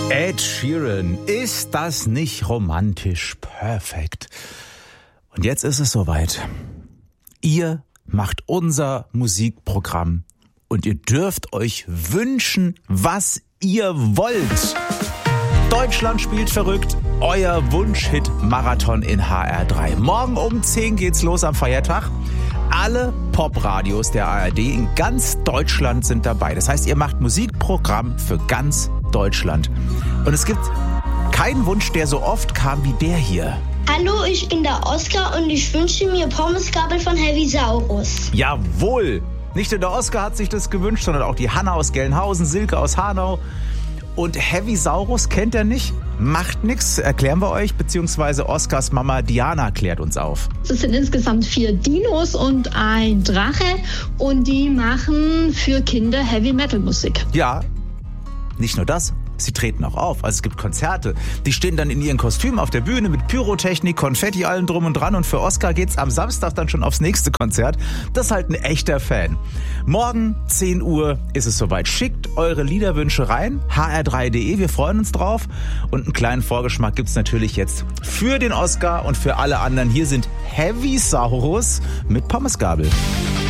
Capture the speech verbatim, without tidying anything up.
Ed Sheeran, ist das nicht romantisch perfekt? Und jetzt ist es soweit. Ihr macht unser Musikprogramm und ihr dürft euch wünschen, was ihr wollt. Deutschland spielt verrückt, euer Wunschhit-Marathon in H R drei. Morgen um zehn geht's los am Feiertag. Alle Popradios der A R D in ganz Deutschland sind dabei. Das heißt, ihr macht Musikprogramm für ganz Deutschland. Und es gibt keinen Wunsch, der so oft kam wie der hier. Hallo, ich bin der Oskar und ich wünsche mir Pommesgabel von Heavy Saurus. Jawohl! Nicht nur der Oskar hat sich das gewünscht, sondern auch die Hanna aus Gelnhausen, Silke aus Hanau. Und Heavy Saurus kennt er nicht? Macht nix, erklären wir euch, beziehungsweise Oskars Mama Diana klärt uns auf. Es sind insgesamt vier Dinos und ein Drache und die machen für Kinder Heavy-Metal-Musik. Ja, nicht nur das. Sie treten auch auf, also es gibt Konzerte. Die stehen dann in ihren Kostümen auf der Bühne mit Pyrotechnik, Konfetti, allem drum und dran. Und für Oskar geht's am Samstag dann schon aufs nächste Konzert. Das ist halt ein echter Fan. Morgen, zehn Uhr, ist es soweit. Schickt eure Liederwünsche rein, h r drei punkt d e, wir freuen uns drauf. Und einen kleinen Vorgeschmack gibt's natürlich jetzt für den Oskar und für alle anderen. Hier sind Heavy Saurus mit Pommesgabel.